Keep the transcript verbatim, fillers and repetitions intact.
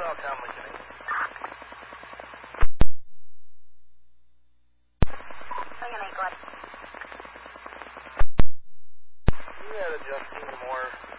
Tom Lincoln. Lincoln eight, go ahead. You had adjusting more